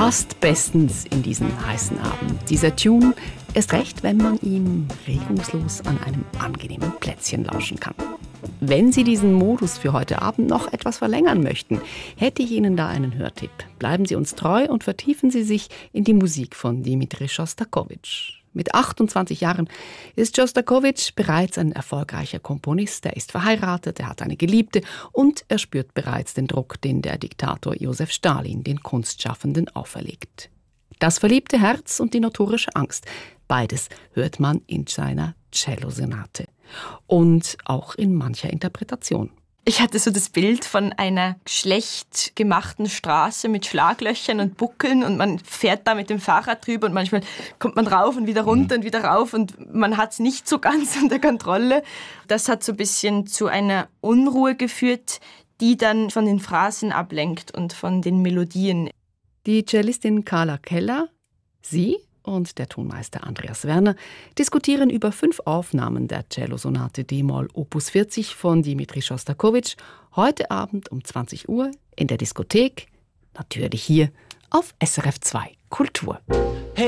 Passt bestens in diesen heißen Abend. Dieser Tune, erst recht, wenn man ihm regungslos an einem angenehmen Plätzchen lauschen kann. Wenn Sie diesen Modus für heute Abend noch etwas verlängern möchten, hätte ich Ihnen da einen Hörtipp. Bleiben Sie uns treu und vertiefen Sie sich in die Musik von Dmitri Schostakowitsch. Mit 28 Jahren ist Schostakowitsch bereits ein erfolgreicher Komponist. Er ist verheiratet, er hat eine Geliebte und er spürt bereits den Druck, den der Diktator Josef Stalin den Kunstschaffenden auferlegt. Das verliebte Herz und die notorische Angst, beides hört man in seiner Cellosonate und auch in mancher Interpretation. Ich hatte so das Bild von einer schlecht gemachten Straße mit Schlaglöchern und Buckeln und man fährt da mit dem Fahrrad drüber und manchmal kommt man rauf und wieder runter und wieder rauf und man hat es nicht so ganz unter Kontrolle. Das hat so ein bisschen zu einer Unruhe geführt, die dann von den Phrasen ablenkt und von den Melodien. Die Cellistin Carla Keller, sie und der Tonmeister Andreas Werner diskutieren über 5 Aufnahmen der Cellosonate d-Moll Opus 40 von Dmitri Schostakowitsch heute Abend um 20 Uhr in der Diskothek, natürlich hier auf SRF 2 Kultur.